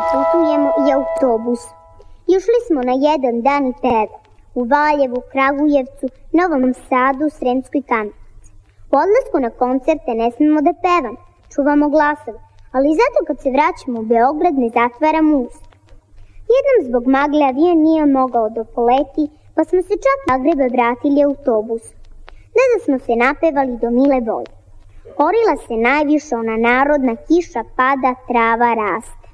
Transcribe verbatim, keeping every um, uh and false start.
putujemo i autobus. Išli smo na jedan dan i peva. U Valjevu, Kragujevcu, Novom Sadu, Sremskoj Kamenici. U odlasku na koncerte ne smemo da pevamo, čuvamo glasove, ali zato kad se vraćamo u Beograd ne zatvaramo usta. Jednom zbog magle avion nije mogao da poleti, pa smo se čak iz Zagreba vratili autobusom. Ne da smo se napevali do mile volje. Orila se najviše ona narodna kiša pada, trava raste.